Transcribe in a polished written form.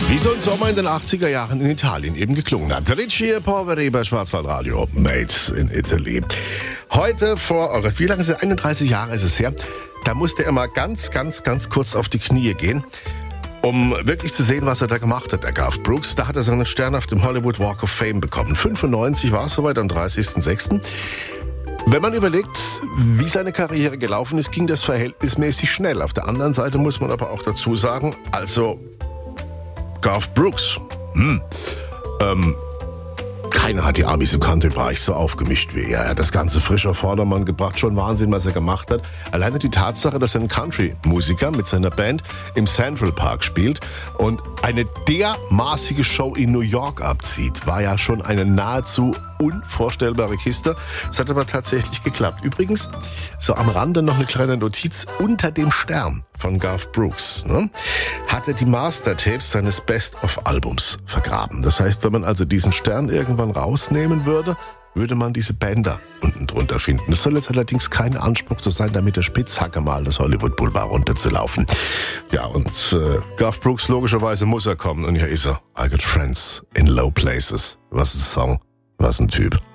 Wie so ein Sommer in den 80er Jahren in Italien eben geklungen hat. Ricci Poveri bei Schwarzwaldradio, Made in Italy. Heute wie lange ist es? 31 Jahre ist es her. Da musste er mal ganz kurz auf die Knie gehen, um wirklich zu sehen, was er da gemacht hat, der Garth Brooks. Da hat er seinen Stern auf dem Hollywood Walk of Fame bekommen. 95 war es soweit, am 30.06. Wenn man überlegt, wie seine Karriere gelaufen ist, ging das verhältnismäßig schnell. Auf der anderen Seite muss man aber auch dazu sagen, also Garth Brooks, keiner hat die Amis im Country-Bereich so aufgemischt wie er. Er hat das Ganze frisch auf Vordermann gebracht, schon Wahnsinn, was er gemacht hat. Alleine die Tatsache, dass er ein Country-Musiker mit seiner Band im Central Park spielt und eine dermaßige Show in New York abzieht, war ja schon eine nahezu unvorstellbare Kiste. Es hat aber tatsächlich geklappt. Übrigens, so am Rande noch eine kleine Notiz: unter dem Stern von Garth Brooks hat er die Master-Tapes seines Best-of-Albums vergraben. Das heißt, wenn man also diesen Stern irgendwann rausnehmen würde, würde man diese Bänder unten drunter finden. Es soll jetzt allerdings kein Anspruch so sein, damit der Spitzhacke mal das Hollywood Boulevard runterzulaufen. Ja, und Garth Brooks, logischerweise muss er kommen. Und hier ist er. I Got Friends in Low Places. Was ein Song, was ein Typ.